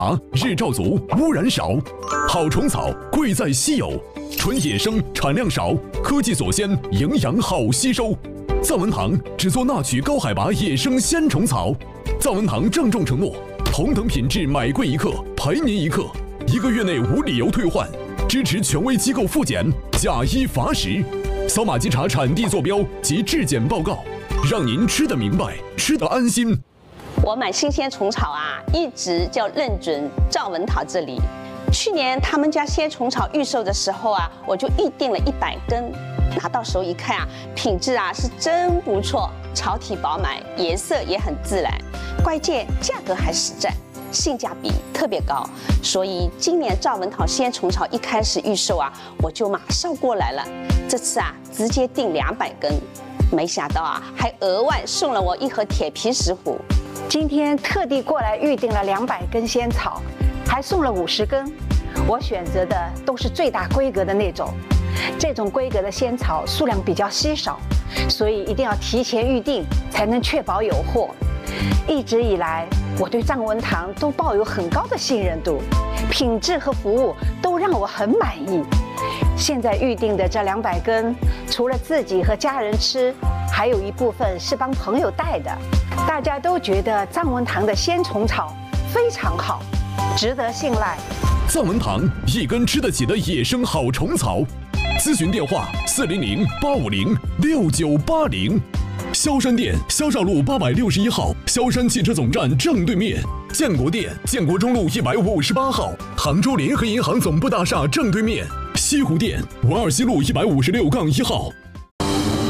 日照足，污染少。好虫草贵在稀有，纯野生，产量少，科技所鲜，营养好吸收。藏文堂只做纳取高海拔野生鲜虫草。藏文堂郑重承诺，同等品质买贵一克，赔您一克，1个月内无理由退换，支持权威机构复检，假一罚10。扫码稽查产地坐标及质检报告，让您吃得明白，吃得安心。 我买新鲜虫草一直就认准赵文堂这里。去年他们家鲜虫草预售的时候我就预定了100根，拿到手一看品质是真不错，草体饱满，颜色也很自然，关键价格还实在，性价比特别高。所以今年赵文堂鲜虫草一开始预售我就马上过来了。这次直接订200根，没想到还额外送了我1盒铁皮石斛。 今天特地过来预定了200根仙草，还送了50根。我选择的都是最大规格的那种，这种规格的仙草数量比较稀少，所以一定要提前预定，才能确保有货。一直以来，我对藏文堂都抱有很高的信任度，品质和服务都让我很满意。现在预定的这200根，除了自己和家人吃，还有一部分是帮朋友带的。大家都觉得藏文堂的鲜虫草非常好，值得信赖。 藏文堂一根吃得起的野生好虫草，咨询电话400-850-6980。萧山店萧少路861号，萧山汽车总站正对面；建国店建国中路158号，杭州联合银行总部大厦正对面；西湖店文二西路156-1号。